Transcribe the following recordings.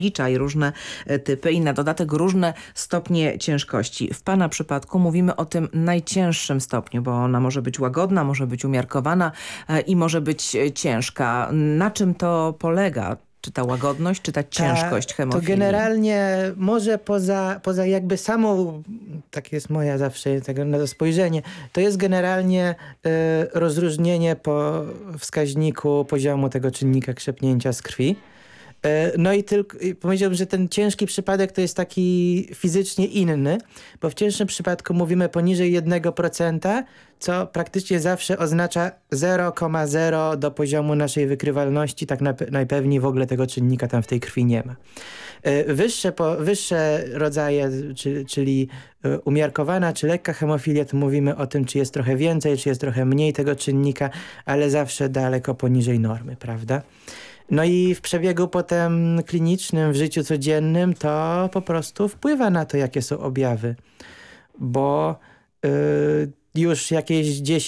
licza i różne typy i na dodatek różne stopnie ciężkości. W pana przypadku mówimy o tym najcięższym stopniu, bo ona może być łagodna, może być umiarkowana i może być ciężka. Na czym to polega? Czy ta łagodność, czy ta ciężkość hemofilii? To generalnie może poza jakby samą, tak jest moja zawsze tego na to spojrzenie, to jest generalnie rozróżnienie po wskaźniku poziomu tego czynnika krzepnięcia z krwi. No i powiedziałbym, że ten ciężki przypadek to jest taki fizycznie inny, bo w cięższym przypadku mówimy poniżej 1%, co praktycznie zawsze oznacza 0,0 do poziomu naszej wykrywalności, tak najpewniej w ogóle tego czynnika tam w tej krwi nie ma. Wyższe rodzaje, czyli umiarkowana czy lekka hemofilia, to mówimy o tym, czy jest trochę więcej, czy jest trochę mniej tego czynnika, ale zawsze daleko poniżej normy, prawda? No i w przebiegu potem klinicznym, w życiu codziennym to po prostu wpływa na to, jakie są objawy. Bo już jakieś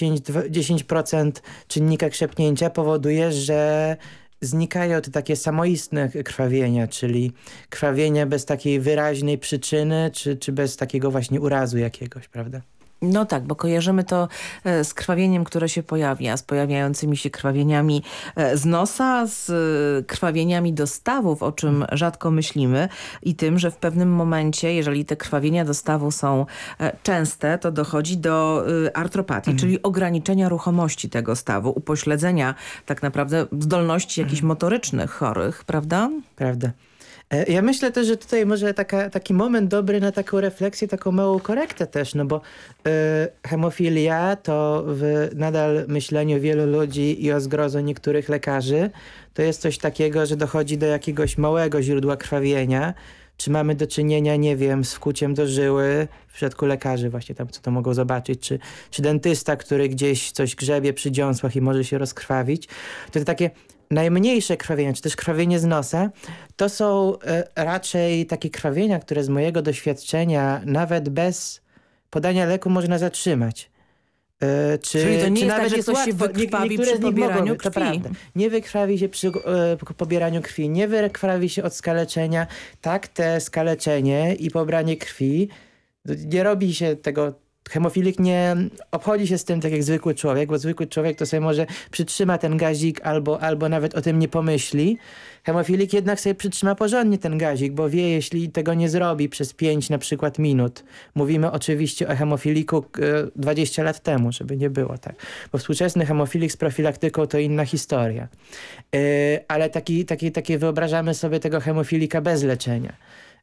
10% czynnika krzepnięcia powoduje, że znikają te takie samoistne krwawienia, czyli krwawienie bez takiej wyraźnej przyczyny, czy bez takiego właśnie urazu jakiegoś, prawda? No tak, bo kojarzymy to z krwawieniem, które się pojawia, z pojawiającymi się krwawieniami z nosa, z krwawieniami dostawów, o czym rzadko myślimy i tym, że w pewnym momencie, jeżeli te krwawienia dostawu są częste, to dochodzi do artropatii, czyli ograniczenia ruchomości tego stawu, upośledzenia tak naprawdę zdolności jakichś motorycznych chorych, prawda? Prawda. Ja myślę też, że tutaj może taki moment dobry na taką refleksję, taką małą korektę też, no bo hemofilia to w nadal myśleniu wielu ludzi i o zgrozo niektórych lekarzy to jest coś takiego, że dochodzi do jakiegoś małego źródła krwawienia, czy mamy do czynienia, nie wiem, z wkłuciem do żyły, w przypadku lekarzy właśnie tam, co to mogą zobaczyć, czy dentysta, który gdzieś coś grzebie przy dziąsłach i może się rozkrwawić. To takie najmniejsze krwawienia, czy też krwawienie z nosa, to są raczej takie krwawienia, które z mojego doświadczenia nawet bez podania leku można zatrzymać. Czyli to nie jest tak, że ktoś się wykrwawi przy pobieraniu krwi. To prawda. Nie wykrwawi się przy pobieraniu krwi, nie wykrwawi się od skaleczenia. Tak, te skaleczenie i pobranie krwi, nie robi się tego. Hemofilik nie obchodzi się z tym tak jak zwykły człowiek, bo zwykły człowiek to sobie może przytrzyma ten gazik albo nawet o tym nie pomyśli. Hemofilik jednak sobie przytrzyma porządnie ten gazik, bo wie, jeśli tego nie zrobi przez 5 na przykład minut. Mówimy oczywiście o hemofiliku 20 lat temu, żeby nie było tak. Bo współczesny hemofilik z profilaktyką to inna historia. Ale taki wyobrażamy sobie tego hemofilika bez leczenia.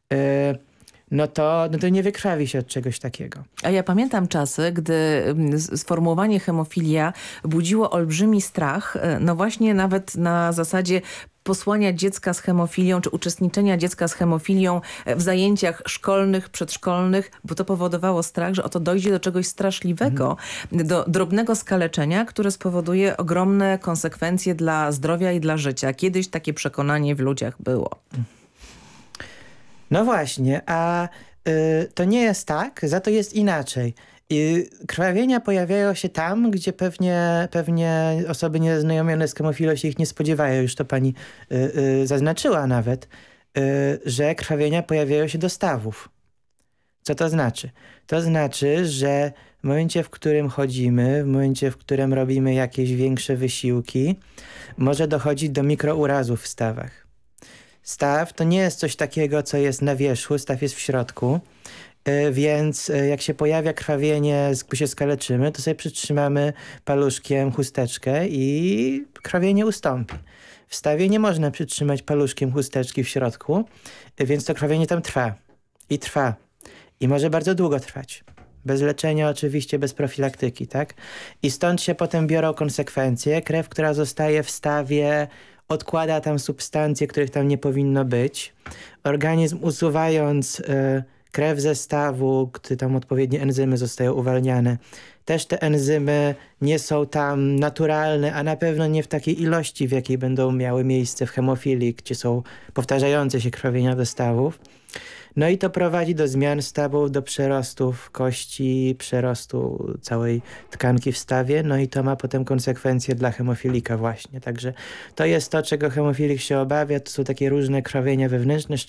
No to nie wykrwawi się od czegoś takiego. A ja pamiętam czasy, gdy sformułowanie hemofilia budziło olbrzymi strach, no właśnie nawet na zasadzie posłania dziecka z hemofilią, czy uczestniczenia dziecka z hemofilią w zajęciach szkolnych, przedszkolnych, bo to powodowało strach, że oto dojdzie do czegoś straszliwego, do drobnego skaleczenia, które spowoduje ogromne konsekwencje dla zdrowia i dla życia. Kiedyś takie przekonanie w ludziach było. No właśnie, a to nie jest tak, za to jest inaczej. Krwawienia pojawiają się tam, gdzie pewnie osoby niezaznajomione z hemofilią się ich nie spodziewają. Już to pani zaznaczyła nawet, że krwawienia pojawiają się do stawów. Co to znaczy? To znaczy, że w momencie, w którym chodzimy, w momencie, w którym robimy jakieś większe wysiłki, może dochodzić do mikrourazów w stawach. Staw to nie jest coś takiego, co jest na wierzchu, staw jest w środku, więc jak się pojawia krwawienie, gdy się skaleczymy, to sobie przytrzymamy paluszkiem chusteczkę i krwawienie ustąpi. W stawie nie można przytrzymać paluszkiem chusteczki w środku, więc to krwawienie tam trwa. I trwa. I może bardzo długo trwać. Bez leczenia oczywiście, bez profilaktyki, tak? I stąd się potem biorą konsekwencje. Krew, która zostaje w stawie, odkłada tam substancje, których tam nie powinno być. Organizm usuwając krew ze stawu, gdy tam odpowiednie enzymy zostają uwalniane, też te enzymy nie są tam naturalne, a na pewno nie w takiej ilości, w jakiej będą miały miejsce w hemofilii, gdzie są powtarzające się krwawienia do stawów. No i to prowadzi do zmian stawów, do przerostów kości, przerostu całej tkanki w stawie, no i to ma potem konsekwencje dla hemofilika właśnie. Także to jest to, czego hemofilik się obawia, to są takie różne krwawienia wewnętrzne,